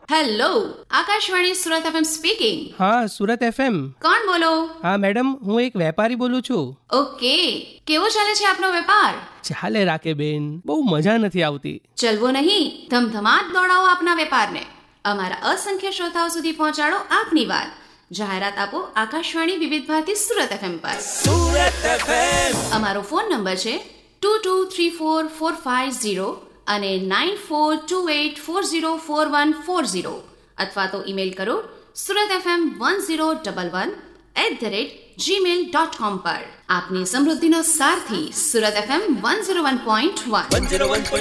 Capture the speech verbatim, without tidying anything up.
Hello, Akashvani Surat FM speaking. હા, Surat FM. કોણ બોલો? હા મેડમ, હું એક વેપારી બોલું છું. ઓકે, કેવો ચાલે છે આપનો વેપાર? ચાલે રાખે બેન, બહુ મજા નથી આવતી. ચલવો નહીં, ધમધમાટ દોડાવો આપના વેપારને. અમારા અસંખ્ય શ્રોતાઓ સુધી પહોંચાડો આપની વાત. જાહેરાત આપો આકાશવાણી વિવિધ ભારતી સુરત એફએમ પર. સુરત એફએમ. અમારો ફોન નંબર છે two two three four four five zero અને nine four two eight four zero four one four zero, અથવા તો ઈમેલ કરો Surat FM one zero double one eight the rate Gmail dot com પર. આપની સમૃદ્ધિનો સારથી Surat FM one zero one point one.